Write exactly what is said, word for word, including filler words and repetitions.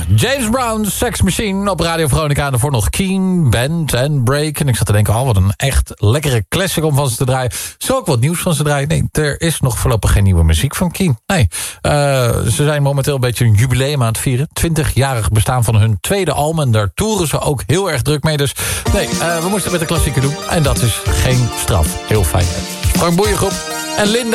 James Brown, Sex Machine op Radio Veronica. En daarvoor nog Keen, Bend en Break. En ik zat te denken, oh, wat een echt lekkere classic om van ze te draaien. Zo ook wat nieuws van ze draaien. Nee, er is nog voorlopig geen nieuwe muziek van Keen. Nee, uh, ze zijn momenteel een beetje een jubileum aan het vieren. twintigjarig bestaan van hun tweede album. En daar toeren ze ook heel erg druk mee. Dus nee, uh, we moesten het met de klassieker doen. En dat is geen straf. Heel fijn. Frank Boeiengroep en Linda.